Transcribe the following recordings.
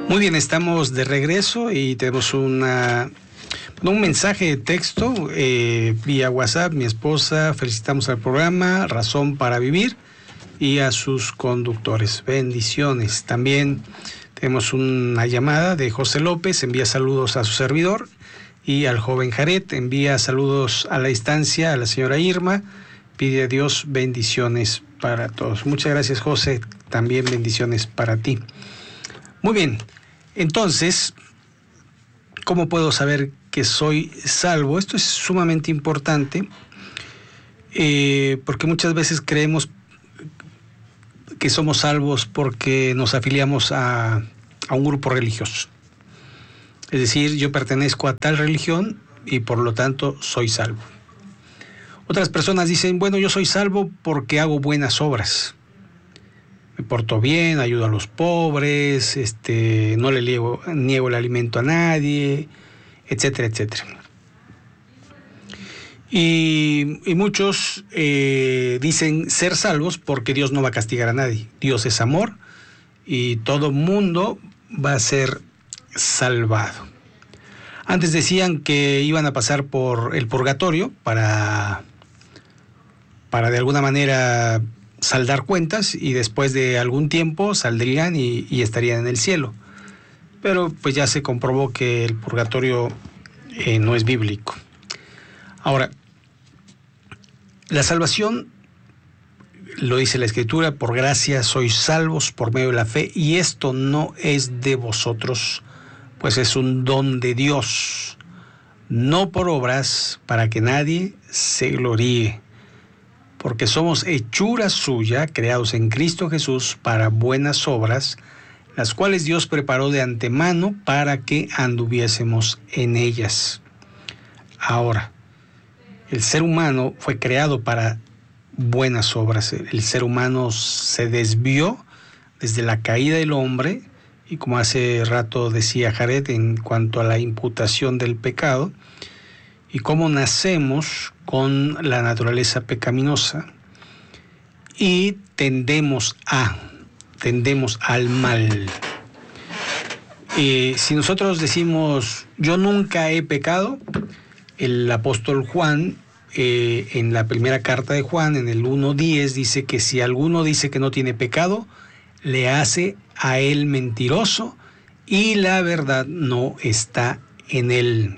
Muy bien, estamos de regreso y tenemos un mensaje de texto vía WhatsApp. Mi esposa, felicitamos al programa Razón para Vivir y a sus conductores. Bendiciones. También tenemos una llamada de José López, envía saludos a su servidor, y al joven Jared envía saludos a la distancia a la señora Irma, pide a Dios bendiciones para todos. Muchas gracias, José, también bendiciones para ti. Muy bien, entonces, ¿cómo puedo saber que soy salvo? Esto es sumamente importante porque muchas veces creemos que somos salvos porque nos afiliamos a un grupo religioso. Es decir, yo pertenezco a tal religión y por lo tanto soy salvo. Otras personas dicen, bueno, yo soy salvo porque hago buenas obras. Me porto bien, ayudo a los pobres, no le niego el alimento a nadie, etcétera, etcétera. Y muchos dicen ser salvos porque Dios no va a castigar a nadie. Dios es amor y todo mundo va a ser salvado. Antes decían que iban a pasar por el purgatorio para de alguna manera saldar cuentas y después de algún tiempo saldrían y estarían en el cielo. Pero pues ya se comprobó que el purgatorio no es bíblico. Ahora, la salvación, lo dice la Escritura, por gracia sois salvos por medio de la fe, y esto no es de vosotros, pues es un don de Dios, no por obras, para que nadie se gloríe, porque somos hechura suya, creados en Cristo Jesús para buenas obras, las cuales Dios preparó de antemano para que anduviésemos en ellas. Ahora, el ser humano fue creado para buenas obras. El ser humano se desvió desde la caída del hombre, y como hace rato decía Jared en cuanto a la imputación del pecado, y cómo nacemos con la naturaleza pecaminosa y tendemos al mal. Si nosotros decimos yo nunca he pecado, el apóstol Juan en la primera carta de Juan, en el 1:10, dice que si alguno dice que no tiene pecado, le hace a él mentiroso y la verdad no está en él.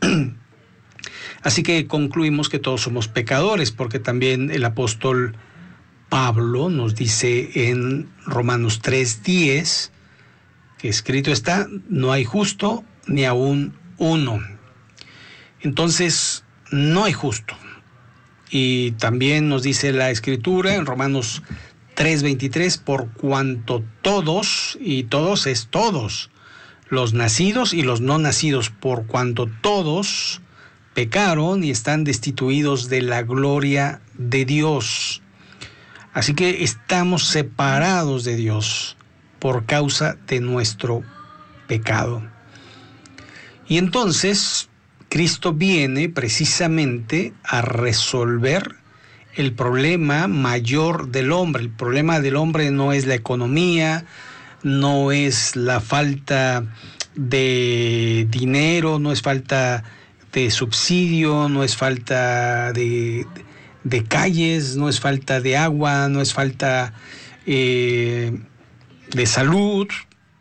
Así que concluimos que todos somos pecadores, porque también el apóstol Pablo nos dice en Romanos 3:10, que escrito está, no hay justo ni aún uno. Entonces, no hay justo. Y también nos dice la Escritura en Romanos 3:23, por cuanto todos, y todos es todos, los nacidos y los no nacidos, por cuanto todos pecaron y están destituidos de la gloria de Dios. Así que estamos separados de Dios por causa de nuestro pecado. Y entonces Cristo viene precisamente a resolver el problema mayor del hombre. El problema del hombre no es la economía, no es la falta de dinero, no es falta de subsidio, no es falta de calles, no es falta de agua, no es falta de salud,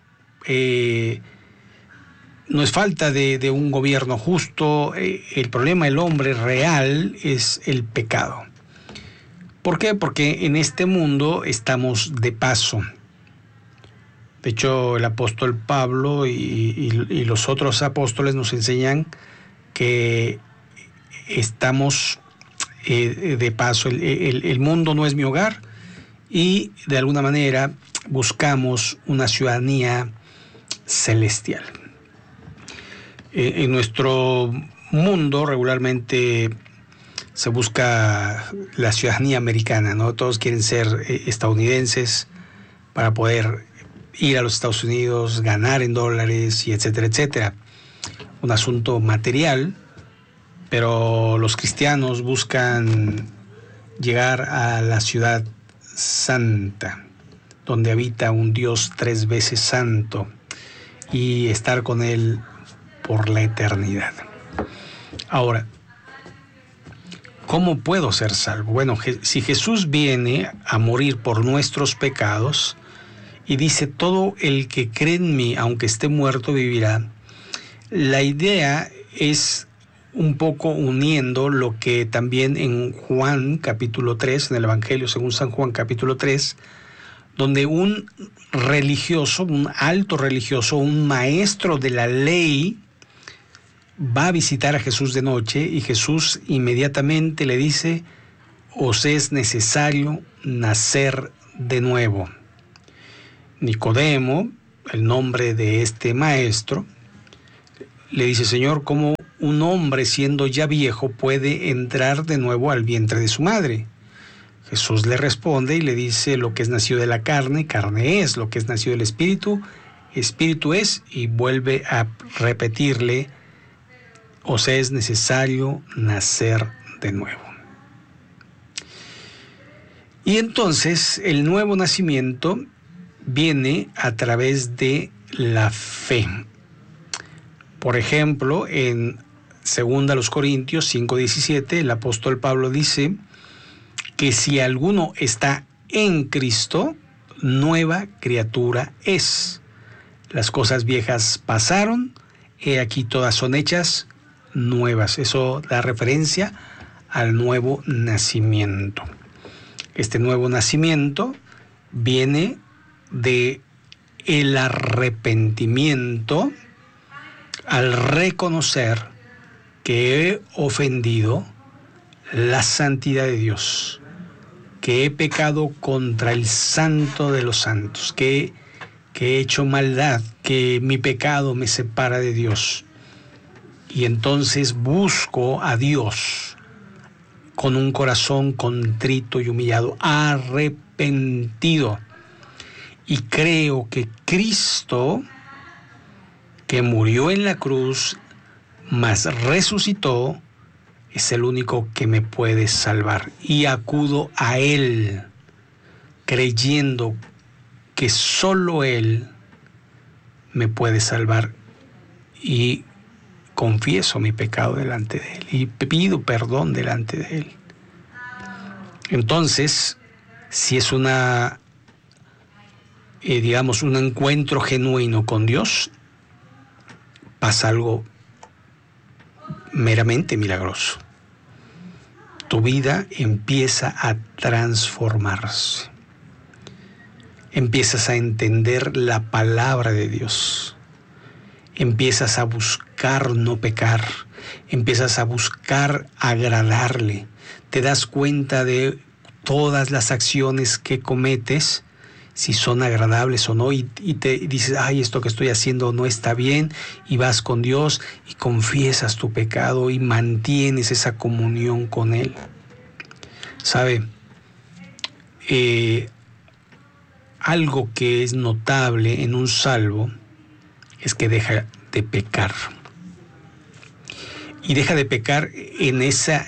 no es falta de un gobierno justo. El problema del hombre real es el pecado. ¿Por qué? Porque en este mundo estamos de paso. De hecho, el apóstol Pablo y los otros apóstoles nos enseñan que estamos de paso. El mundo no es mi hogar y de alguna manera buscamos una ciudadanía celestial. En nuestro mundo regularmente se busca la ciudadanía americana, ¿no? Todos quieren ser estadounidenses para poder ir a los Estados Unidos, ganar en dólares y etcétera, etcétera. Un asunto material, pero los cristianos buscan llegar a la ciudad santa, donde habita un Dios 3 veces santo. y estar con Él por la eternidad. Ahora, ¿cómo puedo ser salvo? Bueno, si Jesús viene a morir por nuestros pecados y dice, todo el que cree en mí, aunque esté muerto, vivirá, la idea es un poco uniendo lo que también en Juan capítulo 3, en el Evangelio según San Juan capítulo 3, donde un religioso, un alto religioso, un maestro de la ley, va a visitar a Jesús de noche y Jesús inmediatamente le dice, os es necesario nacer de nuevo. Nicodemo, el nombre de este maestro, le dice, Señor, ¿cómo un hombre siendo ya viejo puede entrar de nuevo al vientre de su madre? Jesús le responde y le dice, lo que es nacido de la carne, carne es, lo que es nacido del espíritu, espíritu es, y vuelve a repetirle, os es necesario nacer de nuevo. Y entonces el nuevo nacimiento viene a través de la fe. Por ejemplo, en 2 Corintios 5:17, el apóstol Pablo dice que si alguno está en Cristo, nueva criatura es. Las cosas viejas pasaron, he aquí todas son hechas nuevas. Eso da referencia al nuevo nacimiento. Este nuevo nacimiento viene de el arrepentimiento al reconocer que he ofendido la santidad de Dios, que he pecado contra el Santo de los Santos, que he hecho maldad, que mi pecado me separa de Dios. Y entonces busco a Dios con un corazón contrito y humillado, arrepentido. Y creo que Cristo, que murió en la cruz, mas resucitó, es el único que me puede salvar. Y acudo a Él, creyendo que solo Él me puede salvar. Y confieso mi pecado delante de Él y pido perdón delante de Él. Entonces, si es un encuentro genuino con Dios, pasa algo meramente milagroso. Tu vida empieza a transformarse. Empiezas a entender la palabra de Dios. Empiezas a buscar no pecar. Empiezas a buscar agradarle. Te das cuenta de todas las acciones que cometes, si son agradables o no, y te dices, ay, esto que estoy haciendo no está bien, y vas con Dios y confiesas tu pecado y mantienes esa comunión con Él. ¿Sabe? Algo que es notable en un salvo es que deja de pecar. Y deja de pecar en esa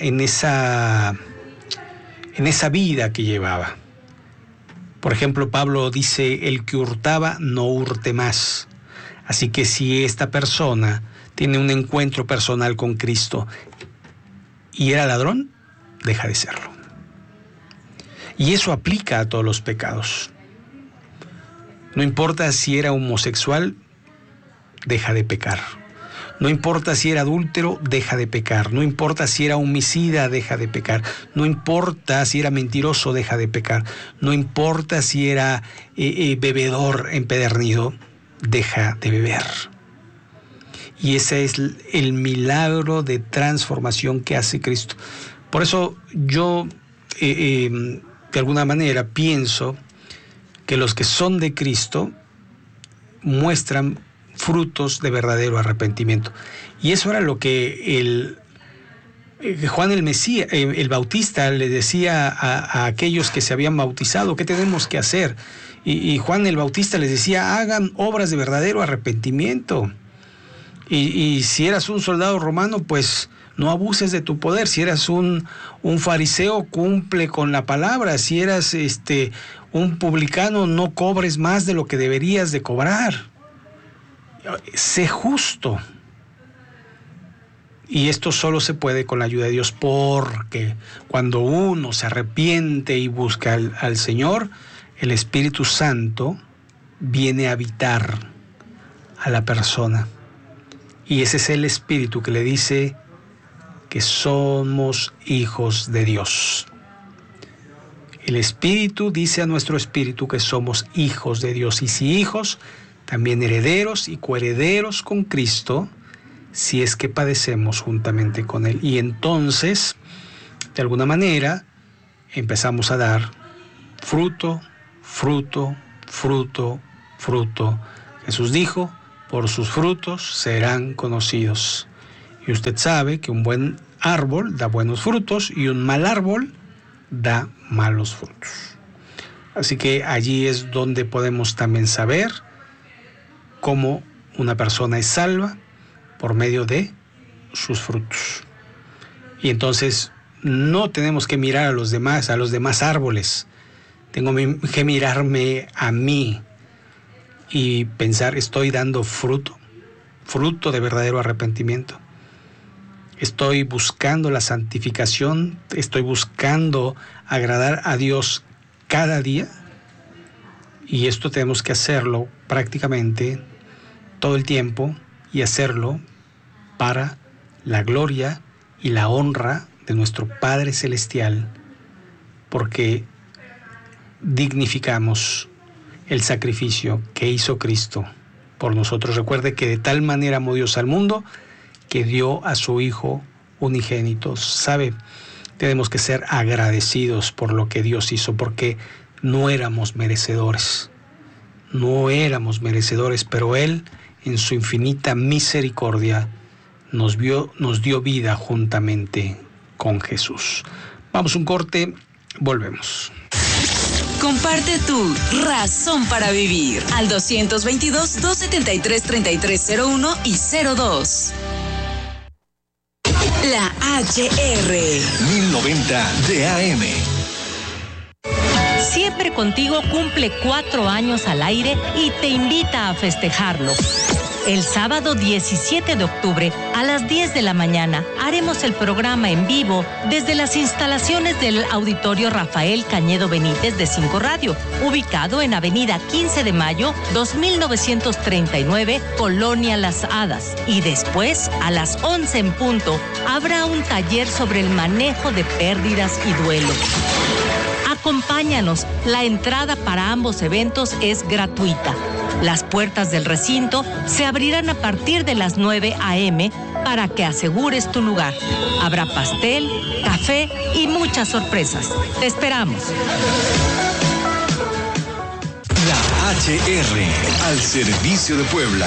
vida que llevaba. Por ejemplo, Pablo dice, el que hurtaba, no hurte más. Así que si esta persona tiene un encuentro personal con Cristo y era ladrón, deja de serlo. Y eso aplica a todos los pecados. No importa si era homosexual, deja de pecar. No importa si era adúltero, deja de pecar. No importa si era homicida, deja de pecar. No importa si era mentiroso, deja de pecar. No importa si era bebedor empedernido, deja de beber. Y ese es el milagro de transformación que hace Cristo. Por eso yo, de alguna manera, pienso que los que son de Cristo muestran frutos de verdadero arrepentimiento. Y eso era lo que Juan el Mesías, el Bautista, le decía a aquellos que se habían bautizado, ¿qué tenemos que hacer? Y Juan el Bautista les decía, hagan obras de verdadero arrepentimiento. Y si eras un soldado romano, pues no abuses de tu poder. Si eras un fariseo, cumple con la palabra. Si eras un publicano, no cobres más de lo que deberías de cobrar. sé justo. Y esto solo se puede con la ayuda de Dios, porque cuando uno se arrepiente y busca al Señor, el Espíritu Santo viene a habitar a la persona. Y ese es el Espíritu que le dice que somos hijos de Dios. El Espíritu dice a nuestro espíritu que somos hijos de Dios. Y si hijos, también herederos y coherederos con Cristo, si es que padecemos juntamente con Él. Y entonces, de alguna manera, empezamos a dar fruto, fruto, fruto, fruto. Jesús dijo, por sus frutos serán conocidos. Y usted sabe que un buen árbol da buenos frutos y un mal árbol da malos frutos. Así que allí es donde podemos también saber cómo una persona es salva, por medio de sus frutos. Y entonces no tenemos que mirar a los demás árboles. Tengo que mirarme a mí y pensar, ¿estoy dando fruto de verdadero arrepentimiento? ¿Estoy buscando la santificación? ¿Estoy buscando agradar a Dios cada día? Y esto tenemos que hacerlo prácticamente todo el tiempo, y hacerlo para la gloria y la honra de nuestro Padre Celestial, porque dignificamos el sacrificio que hizo Cristo por nosotros. Recuerde que de tal manera amó Dios al mundo que dio a su Hijo unigénito. ¿Sabe? Tenemos que ser agradecidos por lo que Dios hizo, porque no éramos merecedores, pero Él, en su infinita misericordia, nos dio vida juntamente con Jesús. Vamos a un corte, volvemos. Comparte tu razón para vivir al 222-273-3301 y 02. La HR 1090 de AM. Siempre Contigo cumple 4 años al aire y te invita a festejarlo. El sábado 17 de octubre a las 10 de la mañana haremos el programa en vivo desde las instalaciones del Auditorio Rafael Cañedo Benítez de 5 Radio, ubicado en Avenida 15 de Mayo, 2939, Colonia Las Hadas. Y después, a las 11 en punto, habrá un taller sobre el manejo de pérdidas y duelo. Acompáñanos, la entrada para ambos eventos es gratuita. Las puertas del recinto se abrirán a partir de las 9 a.m. para que asegures tu lugar. Habrá pastel, café y muchas sorpresas. Te esperamos. La HR, al servicio de Puebla.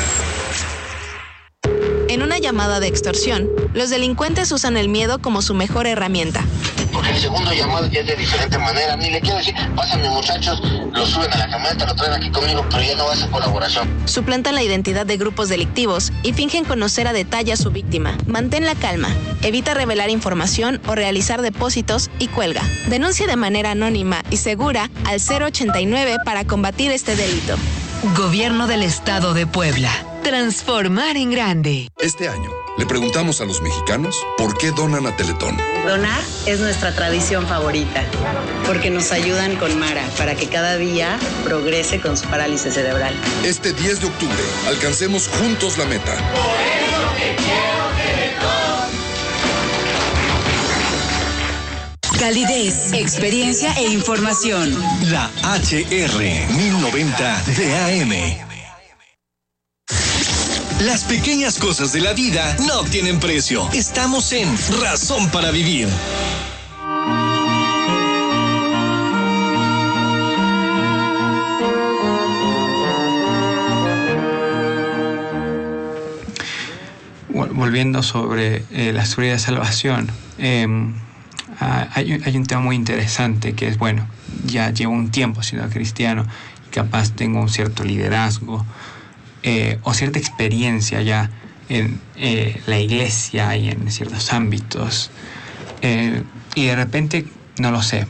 En una llamada de extorsión, los delincuentes usan el miedo como su mejor herramienta. Porque el segundo llamado ya es de diferente manera. Ni le quiero decir, pásame muchachos, lo suben a la camioneta, lo traen aquí conmigo, pero ya no va a ser colaboración. Suplantan la identidad de grupos delictivos y fingen conocer a detalle a su víctima. Mantén la calma, evita revelar información o realizar depósitos y cuelga. Denuncia de manera anónima y segura al 089 para combatir este delito. Gobierno del Estado de Puebla. Transformar en grande. Este año le preguntamos a los mexicanos por qué donan a Teletón. Donar es nuestra tradición favorita, porque nos ayudan con Mara para que cada día progrese con su parálisis cerebral. Este 10 de octubre, alcancemos juntos la meta. Por eso te quiero Teletón. Calidez, experiencia e información. La HR 1090 de AM. Las pequeñas cosas de la vida no tienen precio. Estamos en Razón para Vivir. Volviendo sobre la seguridad de salvación, hay un tema muy interesante que es, bueno, ya llevo un tiempo siendo cristiano y capaz tengo un cierto liderazgo o cierta experiencia ya en la iglesia y en ciertos ámbitos, y de repente, no lo sé,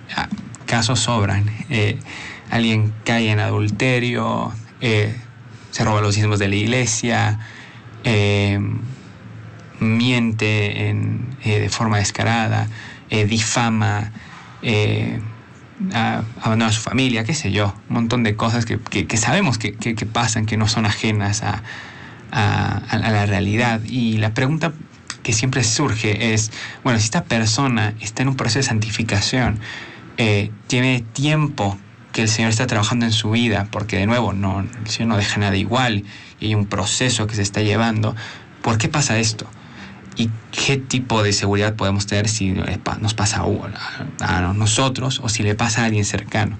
casos sobran, alguien cae en adulterio, se roba los diezmos de la iglesia, miente de forma descarada, difama, abandona a su familia, qué sé yo, un montón de cosas que sabemos que pasan, que no son ajenas a la realidad. Y la pregunta que siempre surge es, bueno, si esta persona está en un proceso de santificación, tiene tiempo que el Señor está trabajando en su vida, porque de nuevo el Señor no deja nada igual y hay un proceso que se está llevando, ¿por qué pasa esto? ¿Y qué tipo de seguridad podemos tener si nos pasa a nosotros o si le pasa a alguien cercano?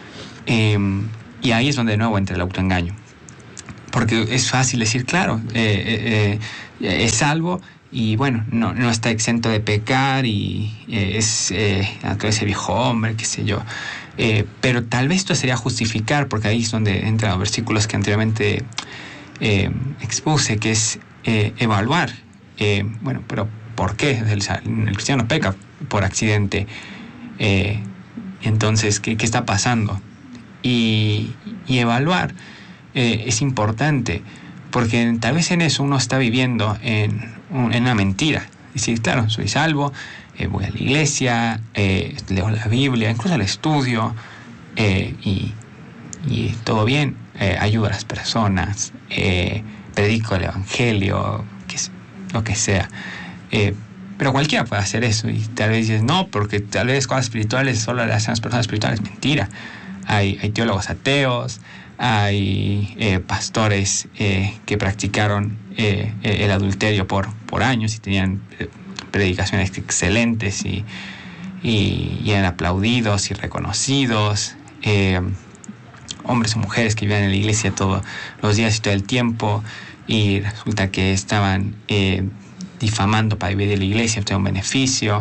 Y ahí es donde de nuevo entra el autoengaño. Porque es fácil decir, claro, es salvo y bueno, no está exento de pecar y es ese viejo hombre, qué sé yo. Pero tal vez esto sería justificar, porque ahí es donde entran los versículos que anteriormente expuse, que es evaluar. Bueno, pero ¿por qué? El cristiano peca por accidente. Entonces, ¿qué está pasando? Y evaluar es importante, porque tal vez en eso uno está viviendo en una mentira. Decir, claro, soy salvo, voy a la iglesia, leo la Biblia, incluso la estudio, y todo bien, ayudo a las personas, predico el evangelio, lo que sea. Pero cualquiera puede hacer eso, y tal vez dices, no, porque tal vez cosas espirituales solo le hacen a las personas espirituales. Mentira. Hay teólogos ateos, hay pastores que practicaron el adulterio por años y tenían predicaciones excelentes y eran aplaudidos y reconocidos. Hombres o mujeres que vivían en la iglesia todos los días y todo el tiempo, y resulta que estaban difamando para vivir de la iglesia, obtener un beneficio.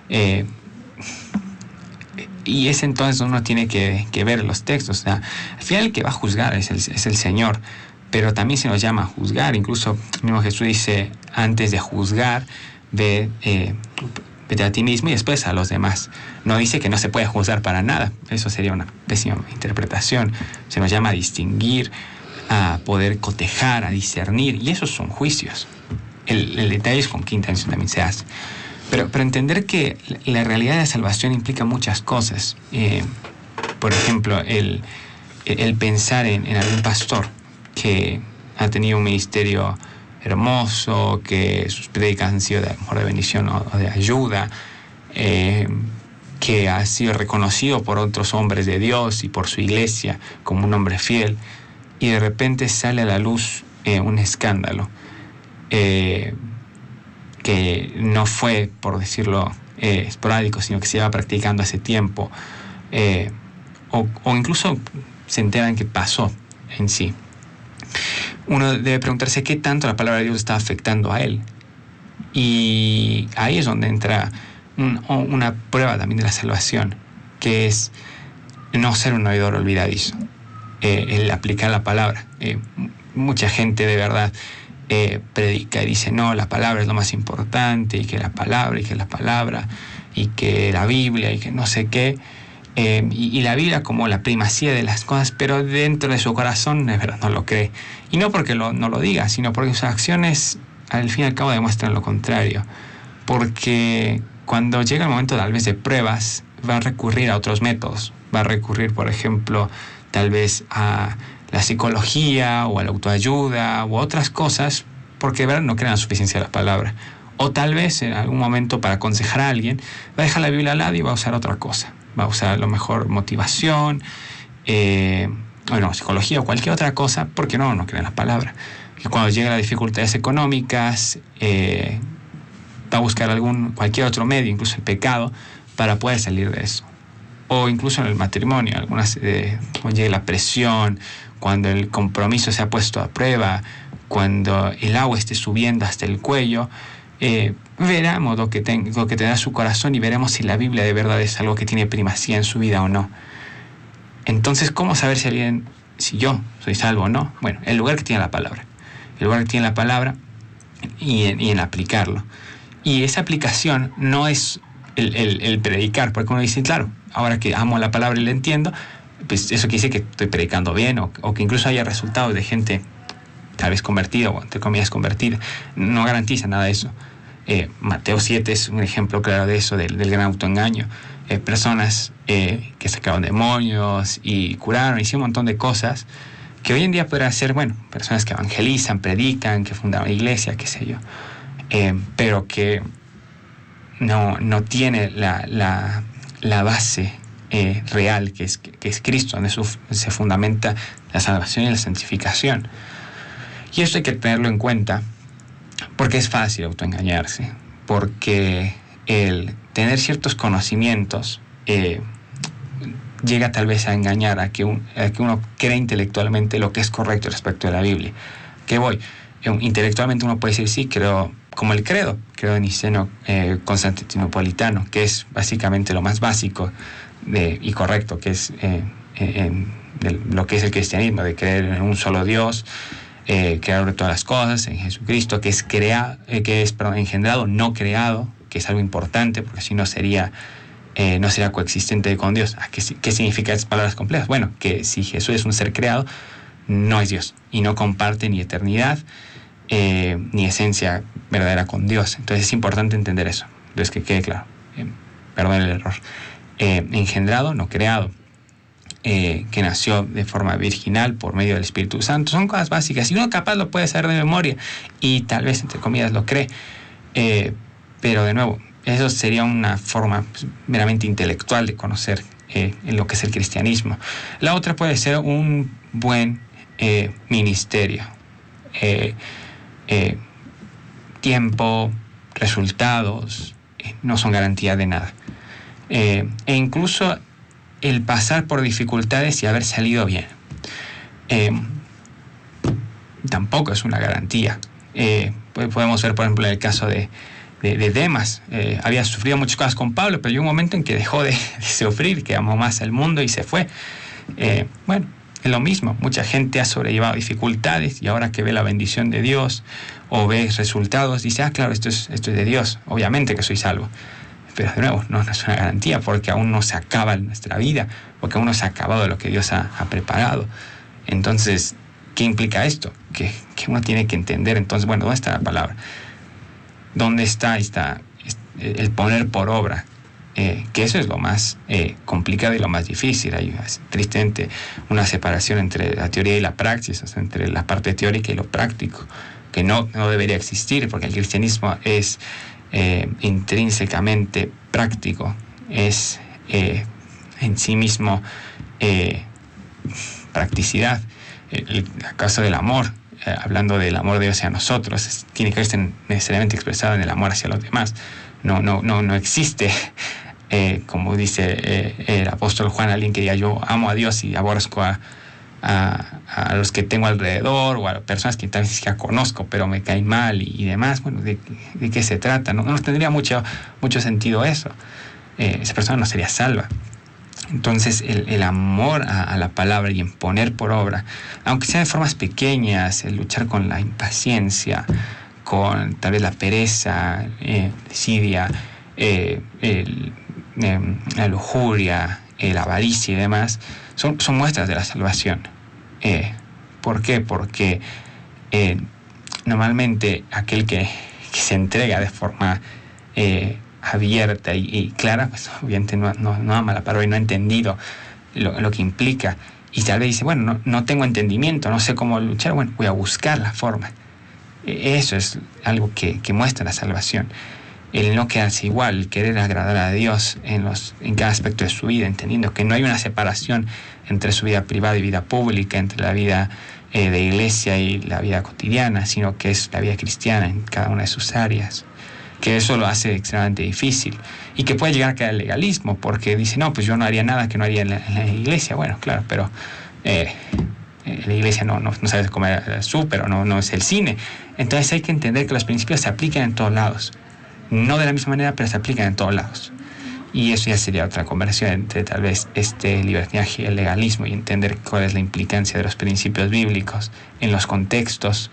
Y es entonces uno tiene que ver los textos. O sea, al final el que va a juzgar es el Señor, pero también se nos llama a juzgar. Incluso el mismo Jesús dice, antes de juzgar, vete a ti mismo y después a los demás. No dice que no se puede juzgar para nada. Eso sería una pésima interpretación. Se nos llama a distinguir, a poder cotejar, a discernir, y esos son juicios. El detalle es con qué intención también se hace. Pero entender que la realidad de la salvación implica muchas cosas. Por ejemplo, el pensar en algún pastor que ha tenido un ministerio hermoso, que sus prédicas han sido de amor, de bendición o de ayuda, que ha sido reconocido por otros hombres de Dios y por su iglesia como un hombre fiel, y de repente sale a la luz un escándalo que no fue, por decirlo, esporádico, sino que se lleva practicando hace tiempo, o incluso se enteran que pasó en sí. Uno debe preguntarse qué tanto la palabra de Dios está afectando a él. Y ahí es donde entra una prueba también de la salvación, que es no ser un oidor olvidadizo, el aplicar la palabra. Mucha gente de verdad predica y dice, no, la palabra es lo más importante, y que la palabra, y que la Biblia, y que no sé qué, y la Biblia como la primacía de las cosas, pero dentro de su corazón de verdad no lo cree. Y no porque no lo diga, sino porque sus acciones al fin y al cabo demuestran lo contrario. Porque cuando llega el momento tal vez de pruebas, va a recurrir a otros métodos. Va a recurrir, por ejemplo, tal vez a la psicología o a la autoayuda o a otras cosas, porque de verdad no creen en la suficiencia de la palabra. O tal vez en algún momento, para aconsejar a alguien, va a dejar la Biblia al lado y va a usar otra cosa. Va a usar a lo mejor motivación, psicología o cualquier otra cosa, porque no creen en la palabra. Y cuando llegan las dificultades económicas, va a buscar cualquier otro medio, incluso el pecado, para poder salir de eso. O incluso en el matrimonio, cuando llegue la presión, cuando el compromiso se ha puesto a prueba, cuando el agua esté subiendo hasta el cuello, veremos lo que tendrá su corazón y veremos si la Biblia de verdad es algo que tiene primacía en su vida o no. Entonces, ¿cómo saber si yo soy salvo o no? Bueno, el lugar que tiene la palabra. El lugar que tiene la palabra y en aplicarlo. Y esa aplicación no es el predicar, porque uno dice, claro, ahora que amo la palabra y la entiendo, pues eso quiere decir que estoy predicando bien, o que incluso haya resultados de gente tal vez convertida o entre comillas convertida. No garantiza nada de eso. Mateo 7 es un ejemplo claro de eso, del gran autoengaño. Personas que sacaron demonios y curaron, hicieron un montón de cosas que hoy en día podrán ser, personas que evangelizan, predican, que fundaron iglesia, qué sé yo, pero que no tiene la base real que es Cristo, donde se fundamenta la salvación y la santificación. Y eso hay que tenerlo en cuenta, porque es fácil autoengañarse, porque el tener ciertos conocimientos llega tal vez a engañar a que uno cree intelectualmente lo que es correcto respecto de la Biblia. Intelectualmente uno puede decir, sí, creo, como el credo de Niceno Constantinopolitano, que es básicamente lo más básico y correcto, que es de lo que es el cristianismo, de creer en un solo Dios, creador de todas las cosas, en Jesucristo, que es engendrado, no creado, que es algo importante, porque si no sería coexistente con Dios. ¿Qué significa esas palabras complejas? Bueno, que si Jesús es un ser creado, no es Dios, y no comparte ni eternidad, ni esencia verdadera con Dios. Entonces es importante entender eso. Entonces que quede claro. Perdón el error. Engendrado, no creado. Que nació de forma virginal por medio del Espíritu Santo. Son cosas básicas. Y uno capaz lo puede saber de memoria y tal vez, entre comillas, lo cree. Pero de nuevo, eso sería una forma meramente intelectual de conocer en lo que es el cristianismo. La otra puede ser un buen ministerio. Tiempo, resultados, no son garantía de nada. E incluso el pasar por dificultades y haber salido bien tampoco es una garantía. Podemos ver, por ejemplo, en el caso de Demas. Había sufrido muchas cosas con Pablo, pero llegó un momento en que dejó de sufrir, que amó más al mundo y se fue. Es lo mismo. Mucha gente ha sobrellevado dificultades y ahora que ve la bendición de Dios o ve resultados, dice, claro, esto es de Dios. Obviamente que soy salvo. Pero de nuevo, no es una garantía, porque aún no se acaba nuestra vida, porque aún no se ha acabado lo que Dios ha preparado. Entonces, ¿qué implica esto? Que uno tiene que entender, entonces, ¿dónde está la palabra? ¿Dónde está el poner por obra? Que eso es lo más complicado y lo más difícil. Hay tristemente una separación entre la teoría y la praxis, o sea, entre la parte teórica y lo práctico, que no debería existir, porque el cristianismo es intrínsecamente práctico, es en sí mismo practicidad. El caso del amor, hablando del amor de Dios hacia nosotros, tiene que verse necesariamente expresado en el amor hacia los demás. No existe, como dice el apóstol Juan, alguien que diga yo amo a Dios y aborrezco a los que tengo alrededor, o a personas que tal vez ya conozco pero me caen mal y demás. ¿De qué se trata? No tendría mucho sentido eso. Esa persona no sería salva. Entonces el amor a la palabra y en poner por obra, aunque sea de formas pequeñas, el luchar con la impaciencia, con tal vez la pereza, desidia, la lujuria, la avaricia y demás, son muestras de la salvación. ¿Por qué? Porque normalmente aquel que se entrega de forma abierta y clara, pues obviamente no ama la palabra y no ha entendido lo que implica, y tal vez dice, no tengo entendimiento, no sé cómo luchar, voy a buscar la forma. Eso es algo que muestra la salvación. El no quedarse igual, el querer agradar a Dios en cada aspecto de su vida, entendiendo que no hay una separación entre su vida privada y vida pública, entre la vida de iglesia y la vida cotidiana, sino que es la vida cristiana en cada una de sus áreas. Que eso lo hace extremadamente difícil y que puede llegar a caer el legalismo, porque dice, no, pues yo no haría nada que no haría en la iglesia. Bueno, claro, pero la iglesia no sabe comer el súper, o no es el cine. Entonces hay que entender que los principios se aplican en todos lados. No de la misma manera, pero se aplican en todos lados. Y eso ya sería otra conversación entre tal vez este libertinaje y el legalismo, y entender cuál es la implicancia de los principios bíblicos en los contextos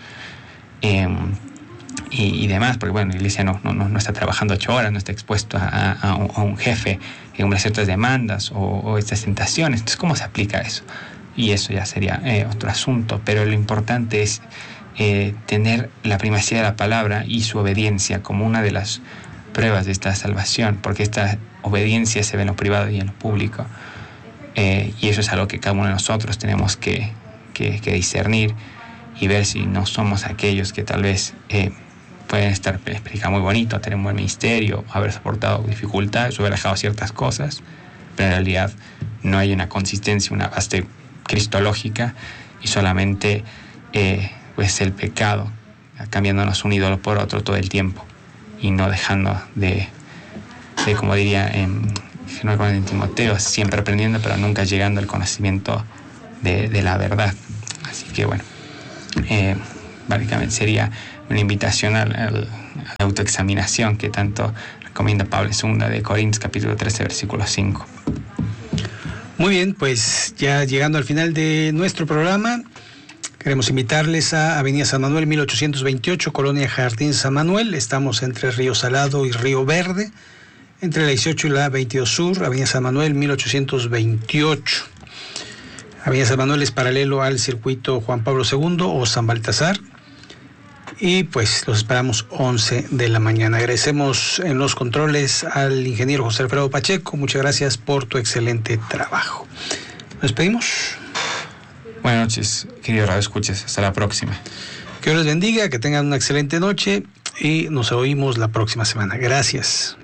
y demás, porque la iglesia no está trabajando 8 horas, no está expuesto a un jefe que cumple ciertas demandas o estas tentaciones. Entonces, ¿cómo se aplica eso? Y eso ya sería otro asunto, pero lo importante es tener la primacía de la palabra y su obediencia como una de las pruebas de esta salvación, porque esta obediencia se ve en lo privado y en lo público, y eso es algo que cada uno de nosotros tenemos que discernir y ver si no somos aquellos que tal vez pueden estar explicar muy bonito, tener un buen ministerio, haber soportado dificultades, haber dejado ciertas cosas, pero en realidad no hay una consistencia, una base cristológica, y solamente pues el pecado, cambiándonos un ídolo por otro todo el tiempo y no dejando de como diría en Timoteo, siempre aprendiendo pero nunca llegando al conocimiento de la verdad. Así que bueno, básicamente sería una invitación a la autoexaminación que tanto recomienda Pablo en 2 de Corintios capítulo 13 versículo 5. Muy bien, pues ya llegando al final de nuestro programa, queremos invitarles a Avenida San Manuel 1828, Colonia Jardín San Manuel. Estamos entre Río Salado y Río Verde, entre la 18 y la 22 Sur, Avenida San Manuel 1828. Avenida San Manuel es paralelo al circuito Juan Pablo II o San Baltasar. Y pues los esperamos 11 de la mañana. Agradecemos en los controles al ingeniero José Alfredo Pacheco. Muchas gracias por tu excelente trabajo. Nos despedimos. Buenas noches, queridos radioescuchas. Hasta la próxima. Que Dios les bendiga, que tengan una excelente noche y nos oímos la próxima semana. Gracias.